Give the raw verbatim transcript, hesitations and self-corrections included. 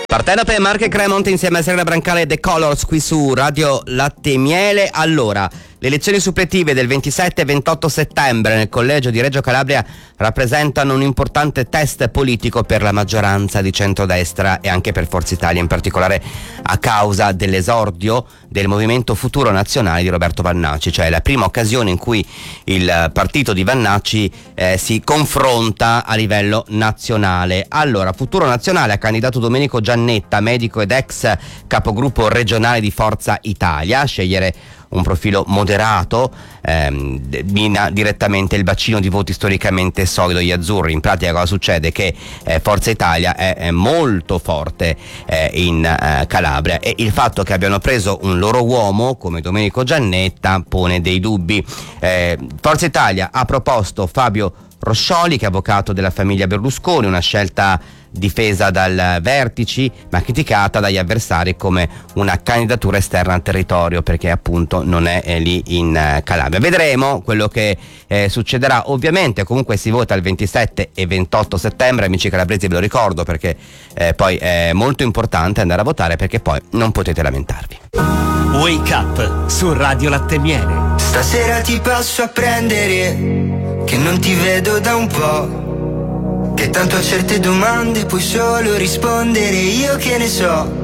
Partenope, Marche e Cremont insieme a Serena Brancale e The Colors qui su Radio Latte e Miele. Allora, le elezioni suppletive del ventisette e ventotto settembre nel collegio di Reggio Calabria rappresentano un importante test politico per la maggioranza di centrodestra e anche per Forza Italia, in particolare a causa dell'esordio del Movimento Futuro Nazionale di Roberto Vannacci, cioè la prima occasione in cui il partito di Vannacci eh, si confronta a livello nazionale. Allora, Futuro Nazionale ha candidato Domenico Giannetta, medico ed ex capogruppo regionale di Forza Italia, a scegliere un profilo moderato, ehm, mina direttamente il bacino di voti storicamente solido degli azzurri. In pratica cosa succede? Che eh, Forza Italia è, è molto forte eh, in eh, Calabria, e il fatto che abbiano preso un loro uomo come Domenico Giannetta pone dei dubbi. eh, Forza Italia ha proposto Fabio Roscioli, che è avvocato della famiglia Berlusconi, una scelta difesa dal vertici ma criticata dagli avversari come una candidatura esterna al territorio, perché appunto non è eh, lì in eh, Calabria. Vedremo quello che eh, succederà. Ovviamente comunque si vota il ventisette e ventotto settembre, amici calabresi, ve lo ricordo perché eh, poi è molto importante andare a votare, perché poi non potete lamentarvi. Wake Up su Radio Latte e Miele. Stasera ti passo a prendere, che non ti vedo da un po', che tanto a certe domande puoi solo rispondere io che ne so.